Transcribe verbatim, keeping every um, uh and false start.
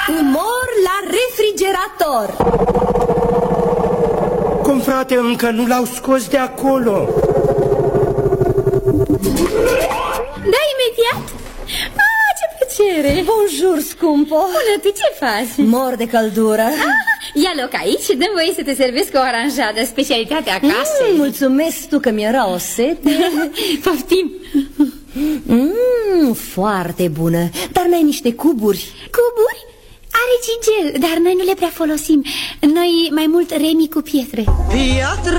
Umor la refrigerator. Cum, frate, încă nu l-au scos de acolo? Da, imediat. Ah, ce plăcere. Bonjour, scumpo. Bună, tu ce faci? Mor de căldură. Ah, ia loc aici și dă-mi voie să te servesc o oranjadă, specialitatea casei. mm, Mulțumesc tu că mi-era o sete. Poftim. mm, Foarte bună. Dar n-ai niște cuburi? Cuburi? Are gigel, dar noi nu le prea folosim. Noi mai mult remi cu pietre. Piatră